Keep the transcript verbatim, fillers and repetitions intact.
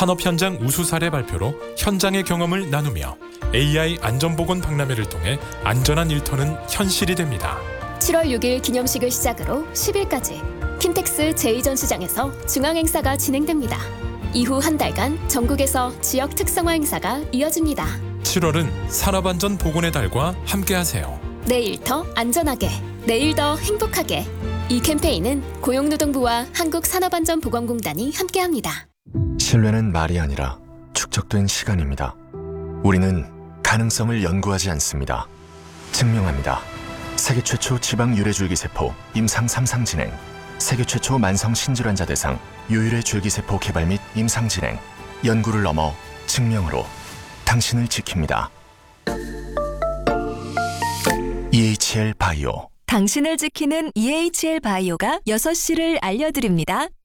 산업 현장 우수 사례 발표로 현장의 경험을 나누며 에이아이 안전보건 박람회를 통해 안전한 일터는 현실이 됩니다. 칠월 육일 기념식을 시작으로 십일까지 킨텍스 제이 전시장에서 중앙 행사가 진행됩니다. 이후 한 달간 전국에서 지역 특성화 행사가 이어집니다. 칠월은 산업안전보건의 달과 함께하세요. 내일 더 안전하게, 내일 더 행복하게. 이 캠페인은 고용노동부와 한국산업안전보건공단이 함께합니다. 신뢰는 말이 아니라 축적된 시간입니다. 우리는 가능성을 연구하지 않습니다. 증명합니다. 세계 최초 지방 유래줄기세포 임상 삼 상 진행, 세계 최초 만성 신질환자 대상 유일의 줄기세포 개발 및 임상 진행, 연구를 넘어 증명으로 당신을 지킵니다. 이에이치엘 바이오. 당신을 지키는 이에이치엘 바이오가 여섯 시를 알려드립니다.